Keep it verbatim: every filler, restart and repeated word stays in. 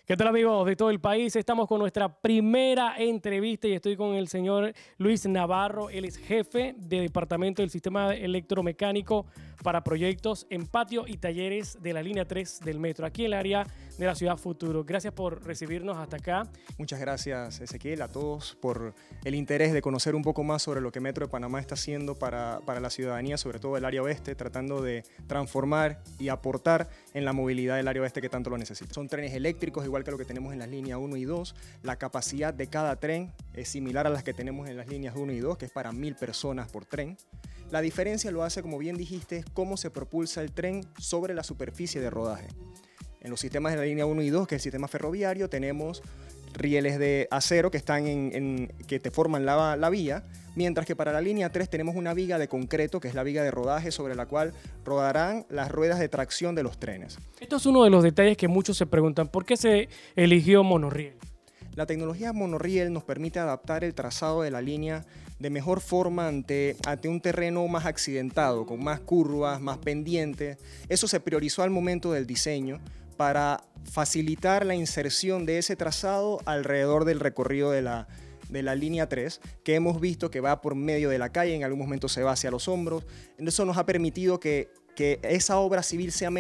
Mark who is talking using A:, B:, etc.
A: ¿Qué tal, amigos de todo el país? Estamos con nuestra primera entrevista y estoy con el señor Luis Navarro. Él es jefe de Departamento del Sistema Electromecánico para proyectos en patio y talleres de la línea tres del metro, aquí en el área de la Ciudad Futuro. Gracias por recibirnos hasta acá.
B: Muchas gracias, Ezequiel, a todos por el interés de conocer un poco más sobre lo que Metro de Panamá está haciendo para, para la ciudadanía, sobre todo del área oeste, tratando de transformar y aportar en la movilidad del área oeste que tanto lo necesita. Son trenes eléctricos, igual que lo que tenemos en las líneas uno y dos. La capacidad de cada tren es similar a las que tenemos en las líneas uno y dos, que es para mil personas por tren. La diferencia lo hace, como bien dijiste, es cómo se propulsa el tren sobre la superficie de rodaje. En los sistemas de la línea uno y dos, que es el sistema ferroviario, tenemos rieles de acero que, están en, en, que te forman la, la vía, mientras que para la línea tres tenemos una viga de concreto, que es la viga de rodaje sobre la cual rodarán las ruedas de tracción de los trenes.
A: Esto es uno de los detalles que muchos se preguntan, ¿por qué se eligió monorriel?
B: La tecnología monorriel nos permite adaptar el trazado de la línea de mejor forma ante, ante un terreno más accidentado, con más curvas, más pendientes. Eso se priorizó al momento del diseño para facilitar la inserción de ese trazado alrededor del recorrido de la, de la línea tres, que hemos visto que va por medio de la calle, en algún momento se va hacia los hombros. Eso nos ha permitido que, que esa obra civil sea